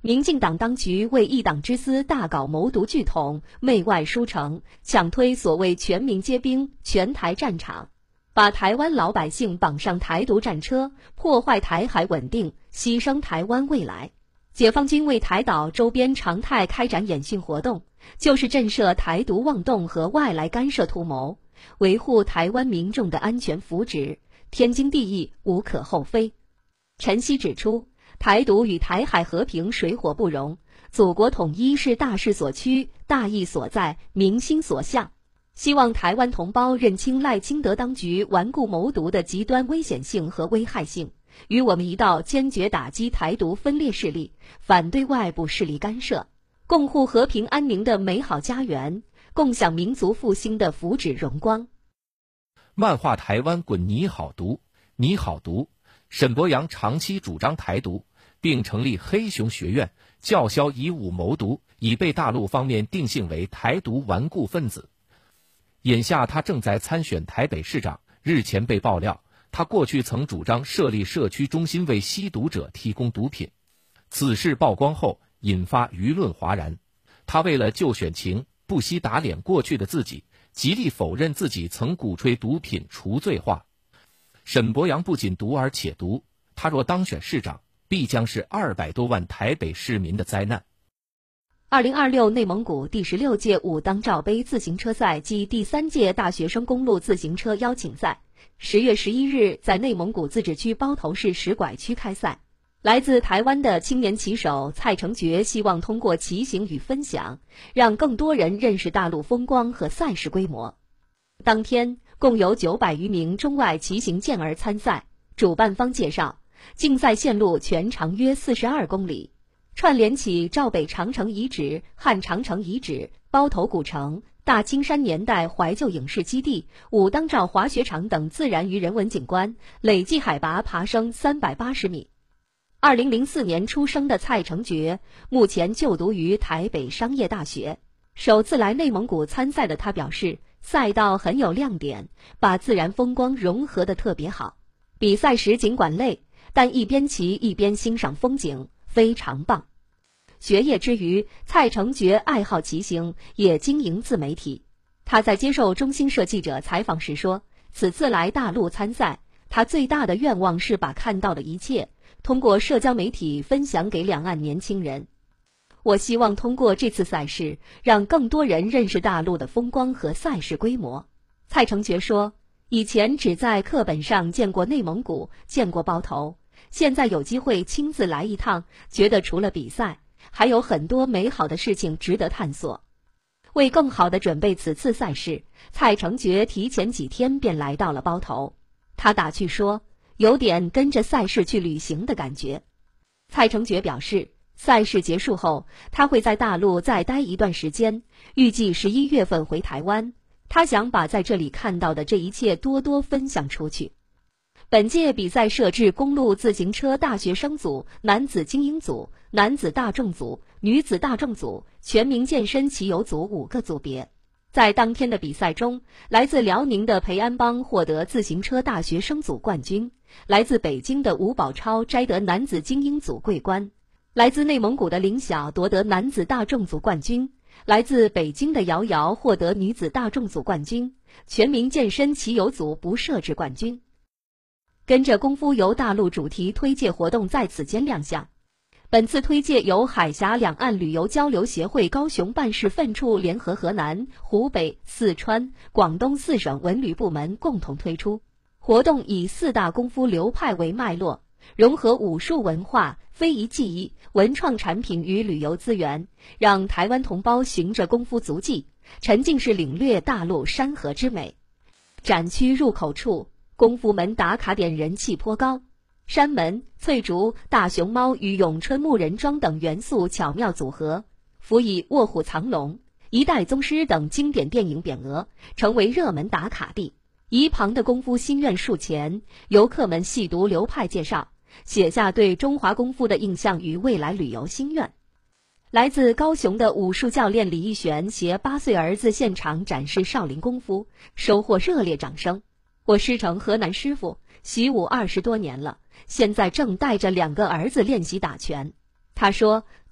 民进党当局为一党之私大搞谋独拒统，媚外输城，强推所谓全民皆兵、全台战场，把台湾老百姓绑上台独战车，破坏台海稳定，牺牲台湾未来。解放军为台岛周边常态开展演训活动，就是震慑台独妄动和外来干涉图谋，维护台湾民众的安全福祉，天经地义，无可厚非。陈希指出，台独与台海和平水火不容，祖国统一是大势所趋、大义所在、民心所向。希望台湾同胞认清赖清德当局顽固谋独的极端危险性和危害性，与我们一道坚决打击台独分裂势力，反对外部势力干涉，共护和平安宁的美好家园，共享民族复兴的福祉荣光。 漫画台湾滚你好独，你好独。沈伯洋长期主张台独，并成立黑熊学院，叫嚣以武谋独，已被大陆方面定性为台独顽固分子。眼下他正在参选台北市长，日前被爆料，他过去曾主张设立社区中心为吸毒者提供毒品。此事曝光后，引发舆论哗然。他为了救选情，不惜打脸过去的自己，极力否认自己曾鼓吹毒品除罪化。沈伯洋不仅独而且独，他若当选市长，必将是200多万台北市民的灾难。 2026内蒙古第16届武当罩杯自行车赛暨第3届大学生公路自行车邀请赛10月11日在内蒙古自治区包头市石拐区开赛。来自台湾的青年骑手蔡成觉希望通过骑行与分享，让更多人认识大陆风光和赛事规模。当天共有900余名中外骑行健儿参赛。主办方介绍，竞赛线路全长约42公里，串联起赵北长城遗址、汉长城遗址、包头古城、大青山年代怀旧影视基地、武当罩滑雪场等自然与人文景观，累计海拔爬升380米。2004年出生的蔡成觉，目前就读于台北商业大学。首次来内蒙古参赛的他表示，赛道很有亮点，把自然风光融合得特别好。比赛时尽管累，但一边骑一边欣赏风景，非常棒。学业之余，蔡成觉爱好骑行，也经营自媒体。他在接受中新社记者采访时说，此次来大陆参赛，他最大的愿望是把看到的一切通过社交媒体分享给两岸年轻人。我希望通过这次赛事，让更多人认识大陆的风光和赛事规模。蔡成觉说，以前只在课本上见过内蒙古，见过包头，现在有机会亲自来一趟，觉得除了比赛，还有很多美好的事情值得探索。为更好地准备此次赛事，蔡成觉提前几天便来到了包头。他打趣说，有点跟着赛事去旅行的感觉。蔡成觉表示，赛事结束后，他会在大陆再待一段时间，预计11月份回台湾。他想把在这里看到的这一切多多分享出去。本届比赛设置公路自行车大学生组、男子精英组、男子大众组、女子大众组、全民健身骑游组5个组别。在当天的比赛中，来自辽宁的培安邦获得自行车大学生组冠军，来自北京的吴宝超摘得男子精英组桂冠，来自内蒙古的林晓夺得男子大众组冠军，来自北京的瑶瑶获得女子大众组冠军，全民健身骑游组不设置冠军。跟着功夫游大陆主题推介活动在此间亮相。本次推介由海峡两岸旅游交流协会高雄办事分处联合河南、湖北、四川、广东4省文旅部门共同推出。活动以4大功夫流派为脉络，融合武术文化、非遗技艺、文创产品与旅游资源，让台湾同胞循着功夫足迹，沉浸式领略大陆山河之美。展区入口处，功夫门打卡点人气颇高。山门、翠竹、大熊猫与咏春木人桩等元素巧妙组合，辅以卧虎藏龙、一代宗师等经典电影匾额，成为热门打卡地。一旁的功夫心愿树前，游客们细读流派介绍，写下对中华功夫的印象与未来旅游心愿。来自高雄的武术教练李义璇携8岁儿子现场展示少林功夫，收获热烈掌声。我师承河南师傅，习武20多年了，现在正带着2个儿子练习打拳。他说，